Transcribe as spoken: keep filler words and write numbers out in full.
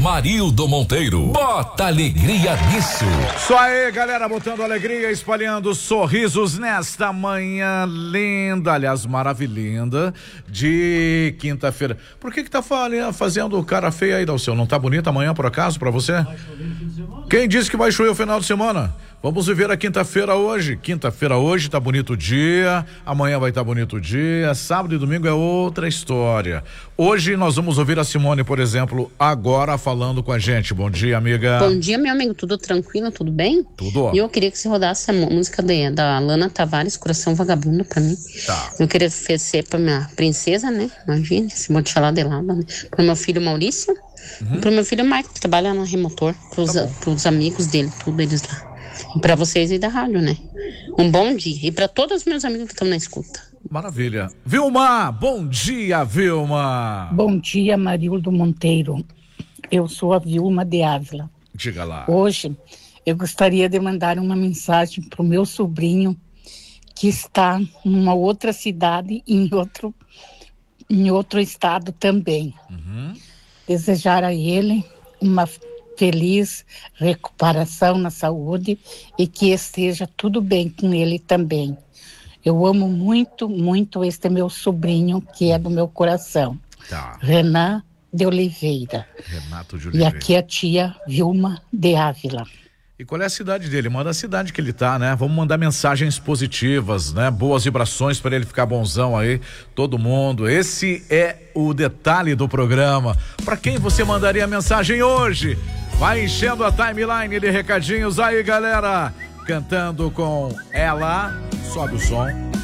Marildo Monteiro. Bota alegria nisso. Só aí, galera, botando alegria, espalhando sorrisos nesta manhã linda, aliás, maravilhinda, de quinta-feira. Por que que tá fazendo cara feia aí, Dalceu? Não tá bonita amanhã, por acaso, pra você? Quem disse que vai chover o final de semana? Vamos viver a quinta-feira hoje. Quinta-feira hoje tá bonito o dia, amanhã vai estar tá bonito o dia, sábado e domingo é outra história. Hoje nós vamos ouvir a Simone, por exemplo, agora falando com a gente. Bom dia, amiga. Bom dia, meu amigo. Tudo tranquilo? Tudo bem? Tudo. E eu queria que você rodasse a música de, da Lana Tavares, Coração Vagabundo, pra mim. Tá. Eu queria oferecer pra minha princesa, né? Imagina, se vou te falar de lado, né? Pro meu filho Maurício, uhum. E pro meu filho Marco, que trabalha na Remotor, pros, tá pros amigos dele, tudo eles lá. E pra vocês e da rádio, né? Um bom dia. E pra todos os meus amigos que estão na escuta. Maravilha. Vilma, bom dia, Vilma. Bom dia, Marildo Monteiro. Eu sou a Vilma de Ávila. Diga lá. Hoje, eu gostaria de mandar uma mensagem pro meu sobrinho que está numa outra cidade, em outro, em outro estado também. Uhum. Desejar a ele uma feliz recuperação na saúde e que esteja tudo bem com ele também. Eu amo muito, muito este meu sobrinho, que é do meu coração. Tá. Renan de Oliveira. Renato de Oliveira. E aqui a tia Vilma de Ávila. E qual é a cidade dele? Manda a cidade que ele tá, né? Vamos mandar mensagens positivas, né? Boas vibrações para ele ficar bonzão aí, todo mundo. Esse é o detalhe do programa. Para quem você mandaria mensagem hoje? Vai enchendo a timeline de recadinhos aí, galera. Cantando com ela. Sobe o som.